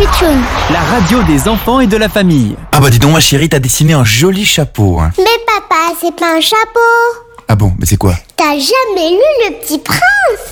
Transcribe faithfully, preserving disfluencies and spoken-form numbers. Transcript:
Pitchoun. La radio des enfants et de la famille. Ah bah dis donc ma chérie, t'as dessiné un joli chapeau, hein. Mais papa, c'est pas un chapeau. Ah bon, mais c'est quoi? T'as jamais lu Le Petit Prince?